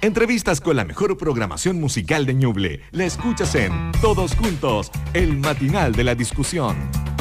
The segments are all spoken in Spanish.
Entrevistas con la mejor programación musical de Ñuble. La escuchas en Todos Juntos, el matinal de la discusión.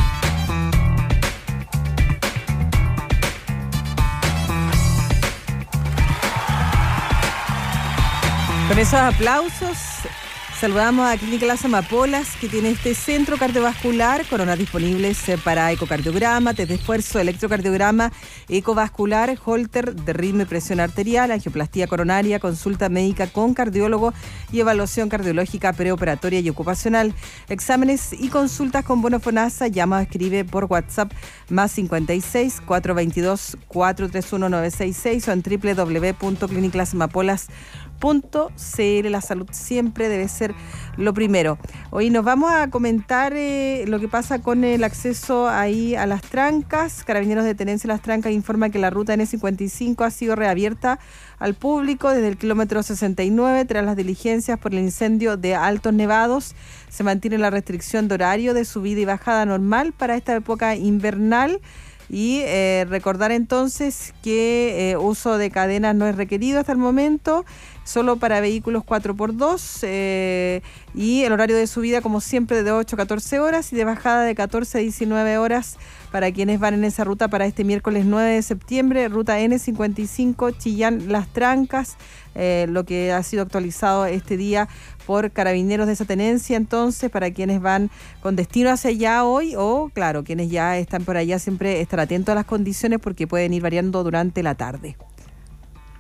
Con esos aplausos, saludamos a Clínica Las Amapolas, que tiene este centro cardiovascular, coronas disponibles para ecocardiograma, test de esfuerzo, electrocardiograma, ecovascular, holter de ritmo y presión arterial, angioplastía coronaria, consulta médica con cardiólogo y evaluación cardiológica preoperatoria y ocupacional. Exámenes y consultas con bono FONASA. Llama o escribe por WhatsApp más 56 422 431 966 o en www.cliniclasamapolas.cl. La salud siempre debe ser lo primero. Hoy nos vamos a comentar lo que pasa con el acceso ahí a Las Trancas. Carabineros de Tenencia Las Trancas informa que la ruta N55 ha sido reabierta al público desde el kilómetro 69 tras las diligencias por el incendio de Altos Nevados. Se mantiene la restricción de horario de subida y bajada normal para esta época invernal. Y recordar entonces que uso de cadenas no es requerido hasta el momento, solo para vehículos 4x2, y el horario de subida como siempre de 8 a 14 horas y de bajada de 14 a 19 horas para quienes van en esa ruta para este miércoles 9 de septiembre, ruta N55 Chillán-Las Trancas, lo que ha sido actualizado este día por Carabineros de esa tenencia. Entonces, para quienes van con destino hacia allá hoy, o claro, quienes ya están por allá, siempre estar atentos a las condiciones porque pueden ir variando durante la tarde.